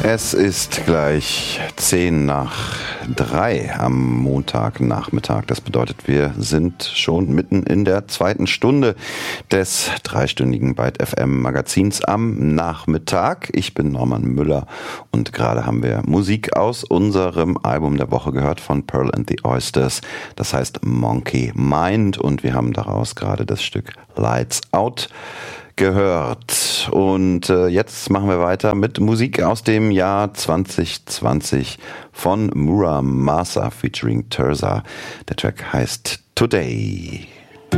Es ist gleich 2:50 am Montagnachmittag. Das bedeutet, wir sind schon mitten in der zweiten Stunde des dreistündigen Byte FM Magazins am Nachmittag. Ich bin Norman Müller und gerade haben wir Musik aus unserem Album der Woche gehört von Pearl and the Oysters. Das heißt Monkey Mind und wir haben daraus gerade das Stück Lights Out gehört. Und jetzt machen wir weiter mit Musik aus dem Jahr 2020 von Muramasa featuring Terza. Der Track heißt Today.